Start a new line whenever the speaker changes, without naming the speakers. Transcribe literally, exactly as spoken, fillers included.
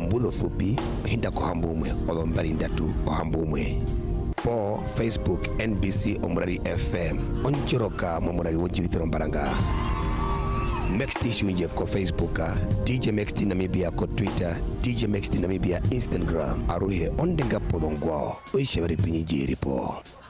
mbudo thupi hinda ko hambumwe odombari ndatu o hambumwe po Facebook N B C Omrari F M onjoroka momorari wonji vitero mbaranga Mexti shunje ko Facebook D J Mexti Namibia ko Twitter D J Mexti Namibia Instagram aruhe ondenga podongwa oishebari pinyijiri po